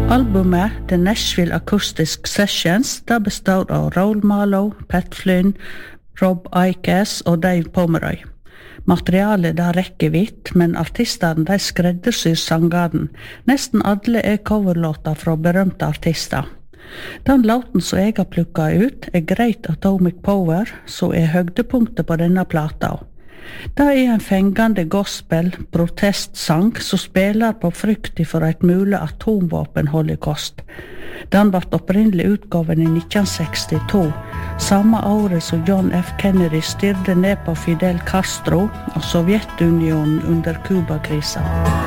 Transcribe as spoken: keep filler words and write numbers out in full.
Albumet The Nashville Acoustic Sessions det består av Raoul Marlowe, Pat Flynn, Rob Ickes og Dave Pomeroy. Materialet der rekker vidt, men artistene de skreddersyr sangaren. Nesten alle er coverlåter fra berømte artister. Den låten som jeg har plukket ut er Great Atomic Power, som er høydepunktet på denne plata. Det er en fengende gospel, protestsang som spiller på frykt for et mulig atomvåpen-holocaust. Den ble opprinnelig utgaven i nitten sekstito, samme året som John F. Kennedy styrte ned på Fidel Castro og Sovjetunionen under Kuba-krisen.